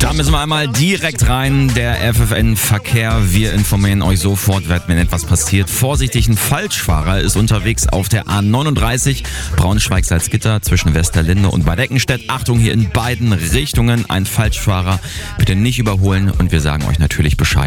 Da müssen wir einmal direkt rein. Der FFN-Verkehr. Wir informieren euch sofort, wenn etwas passiert. Vorsichtig, ein Falschfahrer ist unterwegs auf der A39 Braunschweig-Salzgitter zwischen Westerlinde und Bad Eckenstedt. Achtung, hier in beiden Richtungen ein Falschfahrer. Bitte nicht überholen und wir sagen euch natürlich Bescheid.